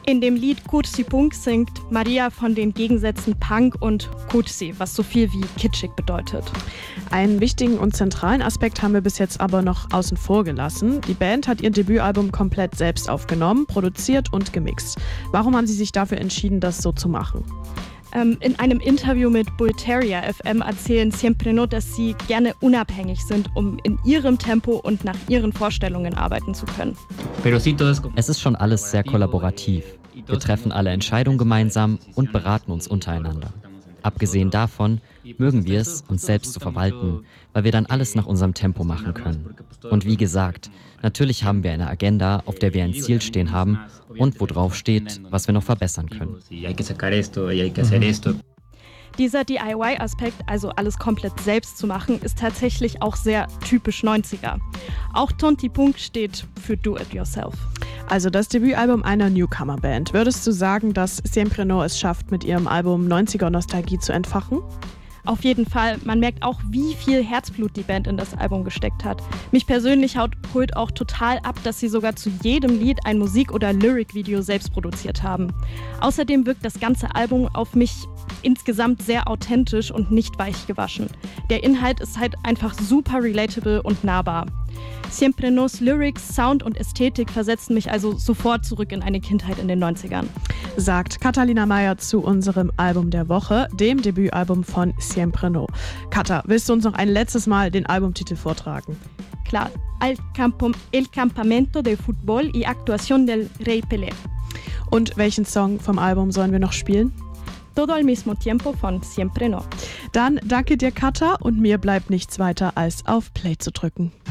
In dem Lied Cursi Punk singt Maria von den Gegensätzen Punk und Cursi, was so viel wie kitschig bedeutet. Einen wichtigen und zentralen Aspekt haben wir bis jetzt aber noch außen vor gelassen. Die Band hat ihr Debütalbum komplett selbst aufgenommen, produziert und gemixt. Warum haben Sie sich dafür entschieden, das so zu machen? In einem Interview mit Bulgaria FM erzählen Siempre No, dass sie gerne unabhängig sind, um in ihrem Tempo und nach ihren Vorstellungen arbeiten zu können. Es ist schon alles sehr kollaborativ. Wir treffen alle Entscheidungen gemeinsam und beraten uns untereinander. Abgesehen davon mögen wir es, uns selbst zu verwalten, weil wir dann alles nach unserem Tempo machen können. Und wie gesagt, natürlich haben wir eine Agenda, auf der wir ein Ziel stehen haben und wo drauf steht, was wir noch verbessern können. Dieser DIY-Aspekt, also alles komplett selbst zu machen, ist tatsächlich auch sehr typisch 90er. Auch Tonti Punk steht für Do-It-Yourself. Also das Debütalbum einer Newcomer-Band. Würdest du sagen, dass Siempre No es schafft, mit ihrem Album 90er-Nostalgie zu entfachen? Auf jeden Fall. Man merkt auch, wie viel Herzblut die Band in das Album gesteckt hat. Mich persönlich holt auch total ab, dass sie sogar zu jedem Lied ein Musik- oder Lyric-Video selbst produziert haben. Außerdem wirkt das ganze Album auf mich insgesamt sehr authentisch und nicht weich gewaschen. Der Inhalt ist halt einfach super relatable und nahbar. Siempre Nos Lyrics, Sound und Ästhetik versetzen mich also sofort zurück in eine Kindheit in den 90ern. Sagt Catalina Meyer zu unserem Album der Woche, dem Debütalbum von Siempre No. Cata, willst du uns noch ein letztes Mal den Albumtitel vortragen? Klar, El Campamento de Fútbol y Actuación del Rey Pelé. Und welchen Song vom Album sollen wir noch spielen? Todo al mismo tiempo von Siempre No. Dann danke dir, Cata, und mir bleibt nichts weiter als auf Play zu drücken.